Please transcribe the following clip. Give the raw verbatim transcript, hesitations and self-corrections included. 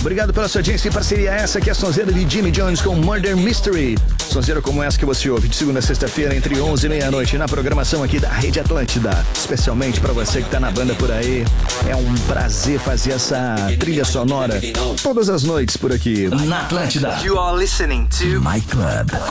Obrigado pela sua audiência e parceria. Essa aqui é a sonzeira de Jimmy Jones com Murder Mystery. Sonzeira como essa que você ouve de segunda a sexta-feira entre onze e meia-noite na programação aqui da Rede Atlântida. Especialmente pra você que tá na banda por aí. É um prazer fazer essa trilha sonora todas as noites por aqui na Atlântida. You are listening to My Club.